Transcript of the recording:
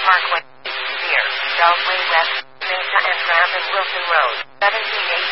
Parkway, Sear, Beltway West, Mesa and Ramp and Wilson Road, 1718.